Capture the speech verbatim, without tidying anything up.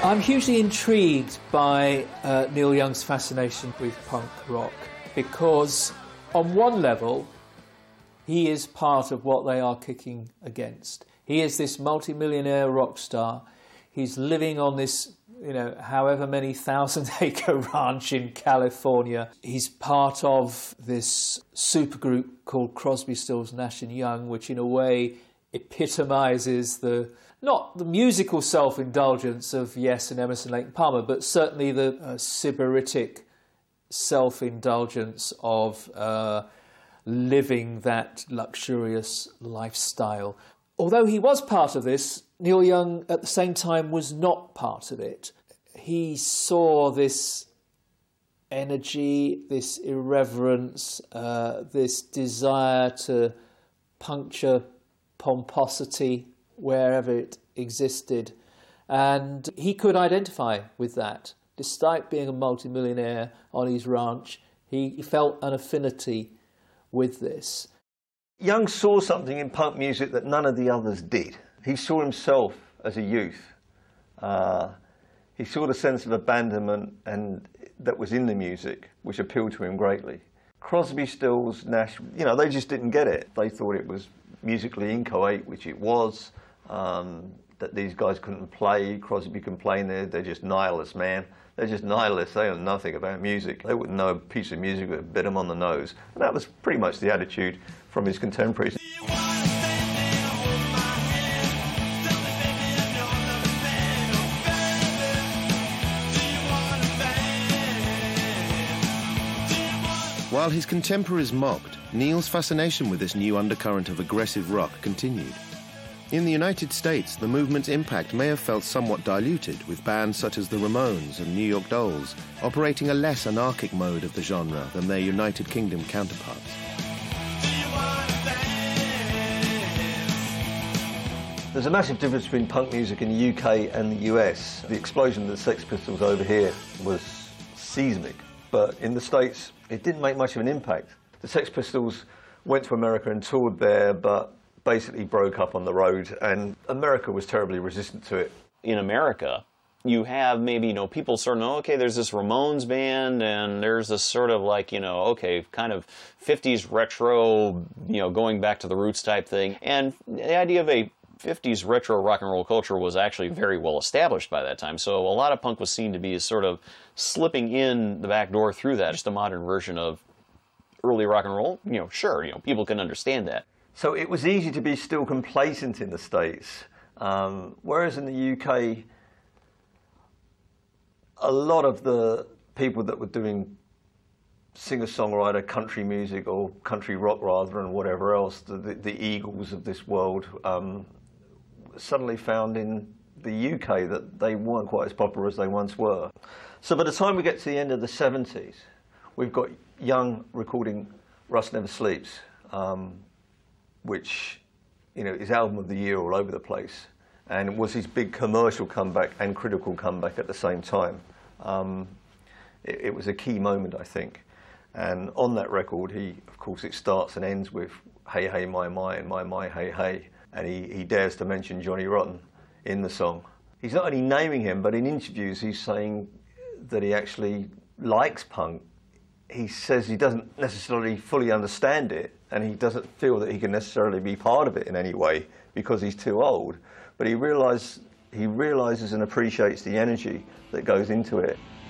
I'm hugely intrigued by uh, Neil Young's fascination with punk rock because, on one level, he is part of what they are kicking against. He is this multi-millionaire rock star. He's living on this, you know, however many thousand-acre ranch in California. He's part of this supergroup called Crosby, Stills, Nash and Young, which in a way epitomises the, not the musical self-indulgence of Yes and Emerson, Lake and Palmer, but certainly the uh, sybaritic self-indulgence of uh, living that luxurious lifestyle. Although he was part of this, Neil Young at the same time was not part of it. He saw this energy, this irreverence, uh, this desire to puncture pomposity wherever it existed. And he could identify with that. Despite being a multimillionaire on his ranch, he felt an affinity with this. Young saw something in punk music that none of the others did. He saw himself as a youth. Uh, he saw the sense of abandonment and that was in the music, which appealed to him greatly. Crosby, Stills, Nash, you know, they just didn't get it. They thought it was musically inchoate, which it was, um, that these guys couldn't play. Crosby can play, and they're, they're just nihilists, man. They're just nihilists. They know nothing about music. They wouldn't know a piece of music that bit them on the nose. And that was pretty much the attitude from his contemporaries. While his contemporaries mocked, Neil's fascination with this new undercurrent of aggressive rock continued. In the United States, the movement's impact may have felt somewhat diluted, with bands such as the Ramones and New York Dolls operating a less anarchic mode of the genre than their United Kingdom counterparts. There's a massive difference between punk music in the U K and the U S. The explosion of the Sex Pistols over here was seismic, but in the States it didn't make much of an impact. The Sex Pistols went to America and toured there, but basically broke up on the road, and America was terribly resistant to it. In America, you have maybe, you know, people sort of know, okay, there's this Ramones band, and there's this sort of like, you know, okay, kind of fifties retro, you know, going back to the roots type thing. And the idea of a fifties retro rock and roll culture was actually very well established by that time. So a lot of punk was seen to be as sort of slipping in the back door through that, just a modern version of early rock and roll. You know, sure, you know, people can understand that. So it was easy to be still complacent in the States, um, whereas in the U K, a lot of the people that were doing singer-songwriter country music, or country rock rather, and whatever else, the, the, the Eagles of this world, um, suddenly found in the U K that they weren't quite as popular as they once were. So by the time we get to the end of the seventies, we've got Young recording Rust Never Sleeps, um, which, you know, is album of the year all over the place, and it was his big commercial comeback and critical comeback at the same time. Um, it, it was a key moment, I think. And on that record, he, of course, it starts and ends with Hey, Hey, My, My, and My, My, Hey, Hey. And he, he dares to mention Johnny Rotten in the song. He's not only naming him, but in interviews he's saying that he actually likes punk. He says he doesn't necessarily fully understand it, and he doesn't feel that he can necessarily be part of it in any way because he's too old. But he, realize, he realizes and appreciates the energy that goes into it.